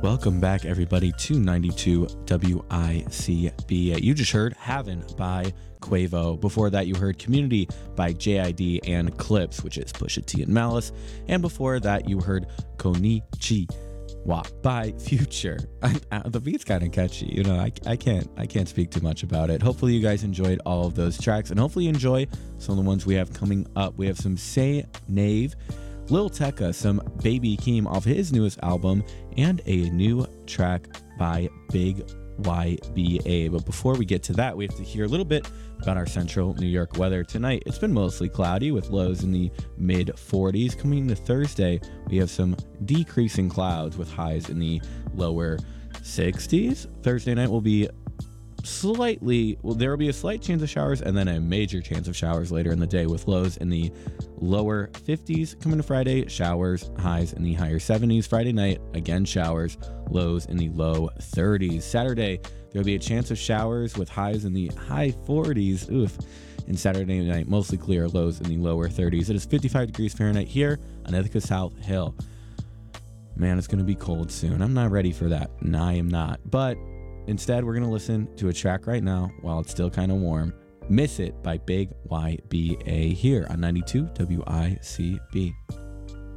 Welcome back, everybody, to 92 WICB. You just heard Haven by Quavo. Before that, you heard Community by JID and Clips, which is Pusha T and Malice. And before that, you heard Konichiwa by Future. The beat's kind of catchy. You know, I can't speak too much about it. Hopefully, you guys enjoyed all of those tracks, and hopefully you enjoy some of the ones we have coming up. We have some Say Nave, Lil Tecca, some Baby Keem off his newest album, and a new track by Big YBA. But before we get to that, we have to hear a little bit about our central New York weather. Tonight, it's been mostly cloudy with lows in the mid 40s. Coming into Thursday, we have some decreasing clouds with highs in the lower 60s. Thursday night will be there will be a slight chance of showers and then a major chance of showers later in the day with lows in the lower 50s. Coming to Friday, showers, highs in the higher 70s. Friday night, again showers, lows in the low 30s. Saturday, there will be a chance of showers with highs in the high 40s. Oof. And Saturday night, mostly clear, lows in the lower 30s. It is 55 degrees Fahrenheit here on Ithaca South Hill. Man, it's going to be cold soon. I'm not ready for that. No, I am not. But instead, we're going to listen to a track right now while it's still kind of warm. Miss It by Big YBA here on 92 WICB.